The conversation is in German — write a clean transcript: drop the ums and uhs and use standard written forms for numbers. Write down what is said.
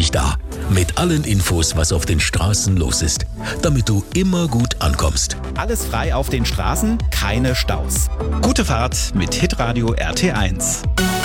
dich da. Mit allen Infos, was auf den Straßen los ist. Damit du immer gut ankommst. Alles frei auf den Straßen, keine Staus. Gute Fahrt mit Hitradio RT1.